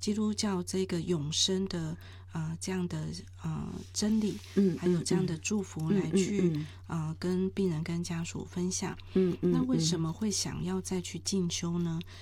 基督教这个永生的这样的真理，还有这样的祝福来去跟病人跟家属分享。那为什么会想要再去进修呢？